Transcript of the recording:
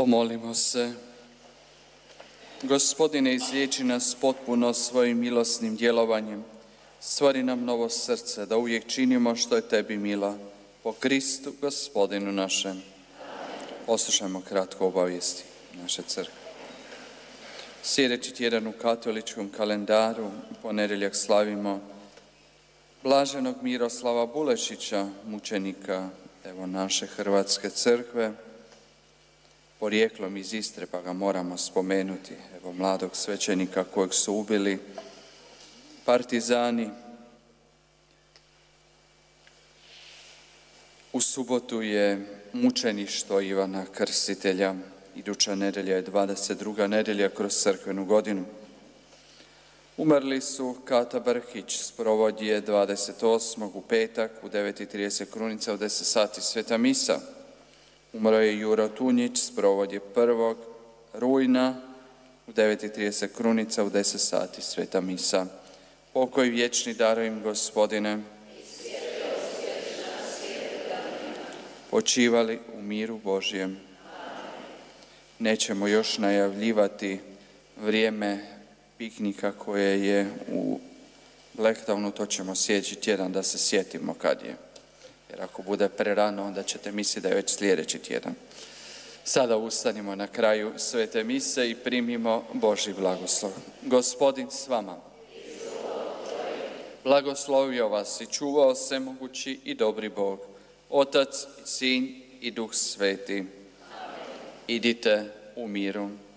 Pomolimo se. Gospodine, izliječi nas potpuno svojim milosnim djelovanjem. Stvori nam novo srce, da uvijek činimo što je tebi milo. Po Kristu, Gospodinu našem. Poslušajmo kratko obavijesti naše crkve. Sljedeći tjedan u katoličkom kalendaru u ponedjeljak slavimo blaženog Miroslava Bulešića, mučenika naše Hrvatske crkve, porijeklom iz Istre, pa ga moramo spomenuti. Mladog svećenika kojeg su ubili partizani. U subotu je mučeništvo Ivana Krstitelja. Iduća nedjelja je 22. nedjelja kroz crkvenu godinu. Umrli su Kata Brhić, sprovod je 28. u petak u 9:30 krunica, u 10 sati sveta misa. Umro je Juro Tunjić, sprovod je 1. rujna u 9:30 krunica, u 10 sati sveta misa. Pokoj vječni daruj im, Gospodine. Počivali u miru Božjem. Nećemo još najavljivati vrijeme piknika koje je u Blacktownu, to ćemo sljedeći tjedan da se sjetimo kad je. Jer ako bude prerano, onda ćete misliti da je već sljedeći tjedan. Sada ustanimo na kraju svete mise i primimo Božji blagoslov. Gospodin s vama. Blagoslovio vas i čuvao svemogući i dobri Bog, Otac i Sin i Duh Sveti. Idite u miru.